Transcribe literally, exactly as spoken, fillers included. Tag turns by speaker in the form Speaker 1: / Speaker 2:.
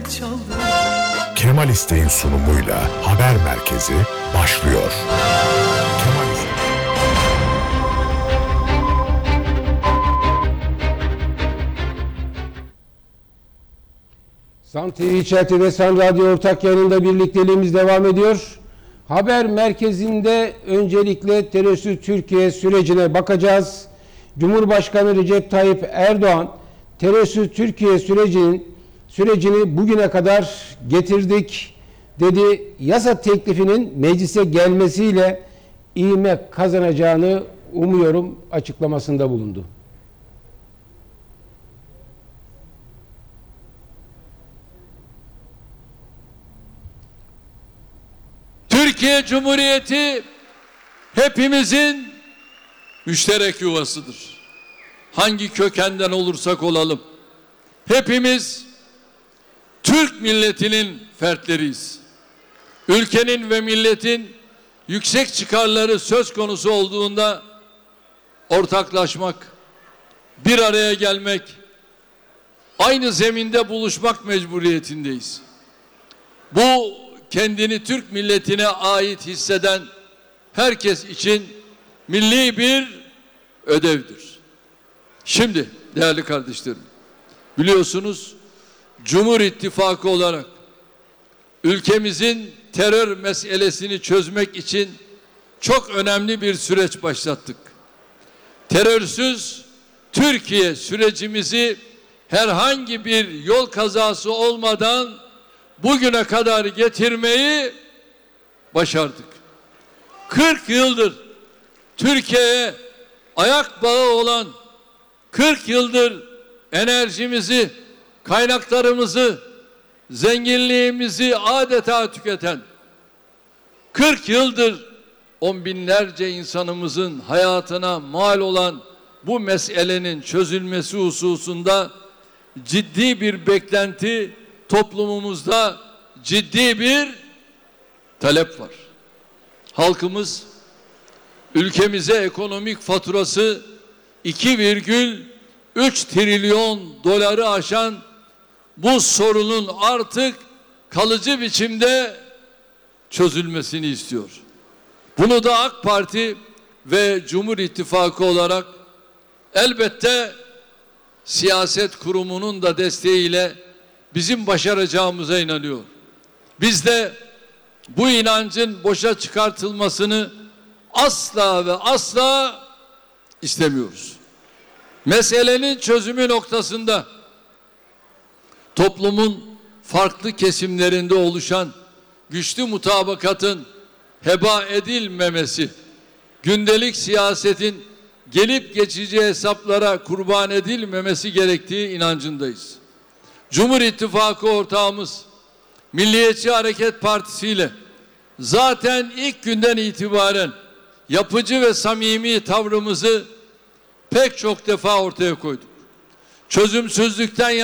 Speaker 1: çaldı.
Speaker 2: Kemal İstek'in sunumuyla Haber Merkezi başlıyor. Kemal İstek.
Speaker 3: San T V İçeride ve San Radyo ortak yayınında birlikteliğimiz devam ediyor. Haber Merkezi'nde öncelikle terörsüz Türkiye sürecine bakacağız. Cumhurbaşkanı Recep Tayyip Erdoğan terörsüz Türkiye sürecinin sürecini bugüne kadar getirdik dedi. Yasa teklifinin meclise gelmesiyle ivme kazanacağını umuyorum açıklamasında bulundu.
Speaker 4: Türkiye Cumhuriyeti hepimizin müşterek yuvasıdır. Hangi kökenden olursak olalım, hepimiz Türk milletinin fertleriyiz. Ülkenin ve milletin yüksek çıkarları söz konusu olduğunda ortaklaşmak, bir araya gelmek, aynı zeminde buluşmak mecburiyetindeyiz. Bu kendini Türk milletine ait hisseden herkes için milli bir ödevdir. Şimdi değerli kardeşlerim, biliyorsunuz Cumhur İttifakı olarak ülkemizin terör meselesini çözmek için çok önemli bir süreç başlattık. Terörsüz Türkiye sürecimizi herhangi bir yol kazası olmadan bugüne kadar getirmeyi başardık. kırk yıldır Türkiye'ye ayak bağı olan, kırk yıldır enerjimizi, kaynaklarımızı, zenginliğimizi adeta tüketen, kırk yıldır on binlerce insanımızın hayatına mal olan bu meselenin çözülmesi hususunda ciddi bir beklenti, toplumumuzda ciddi bir talep var. Halkımız ülkemize ekonomik faturası iki virgül üç trilyon doları aşan bu sorunun artık kalıcı biçimde çözülmesini istiyor. Bunu da AK Parti ve Cumhur İttifakı olarak elbette siyaset kurumunun da desteğiyle bizim başaracağımıza inanıyor. Biz de bu inancın boşa çıkartılmasını asla ve asla istemiyoruz. Meselenin çözümü noktasında toplumun farklı kesimlerinde oluşan güçlü mutabakatın heba edilmemesi, gündelik siyasetin gelip geçici hesaplara kurban edilmemesi gerektiği inancındayız. Cumhur İttifakı ortağımız Milliyetçi Hareket Partisi ile zaten ilk günden itibaren yapıcı ve samimi tavrımızı pek çok defa ortaya koyduk. Çözümsüzlükten